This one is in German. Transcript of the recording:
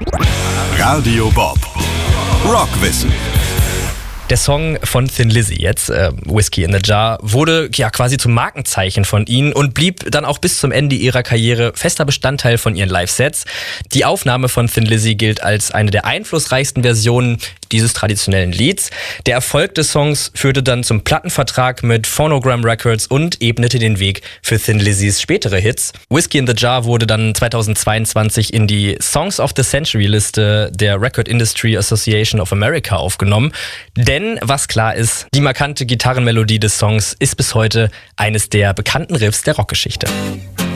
Radio Bob. Rockwissen. Der Song von Thin Lizzy, jetzt Whiskey in the Jar, wurde ja quasi zum Markenzeichen von ihnen und blieb dann auch bis zum Ende ihrer Karriere fester Bestandteil von ihren Live-Sets. Die Aufnahme von Thin Lizzy gilt als eine der einflussreichsten Versionen dieses traditionellen Lieds. Der Erfolg des Songs führte dann zum Plattenvertrag mit Phonogram Records und ebnete den Weg für Thin Lizzys spätere Hits. Whiskey in the Jar wurde dann 2022 in die Songs of the Century Liste der Record Industry Association of America aufgenommen. Denn, was klar ist, die markante Gitarrenmelodie des Songs ist bis heute eines der bekannten Riffs der Rockgeschichte.